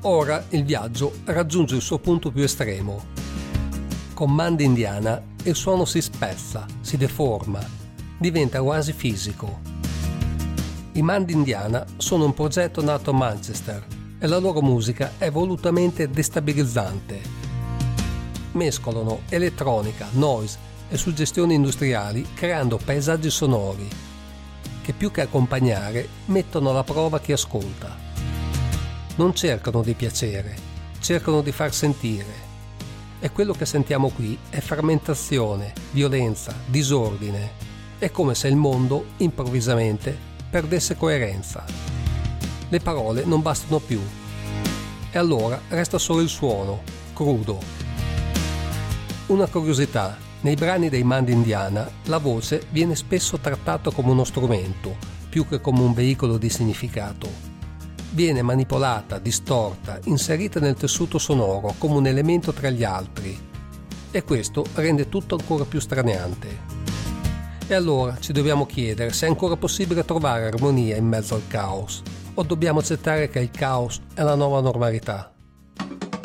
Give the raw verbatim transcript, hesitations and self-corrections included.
Ora il viaggio raggiunge il suo punto più estremo. Con Manda Indiana il suono si spezza, si deforma, diventa quasi fisico. I Manda Indiana sono un progetto nato a Manchester e la loro musica è volutamente destabilizzante. Mescolano elettronica, noise e suggestioni industriali creando paesaggi sonori che più che accompagnare mettono alla prova chi ascolta. Non cercano di piacere, cercano di far sentire. E quello che sentiamo qui è frammentazione, violenza, disordine. È come se il mondo, improvvisamente, perdesse coerenza. Le parole non bastano più. E allora resta solo il suono, crudo. Una curiosità, nei brani dei Manda Indiana la voce viene spesso trattata come uno strumento, più che come un veicolo di significato. Viene manipolata, distorta, inserita nel tessuto sonoro come un elemento tra gli altri. E questo rende tutto ancora più straniante. E allora ci dobbiamo chiedere se è ancora possibile trovare armonia in mezzo al caos, o dobbiamo accettare che il caos è la nuova normalità.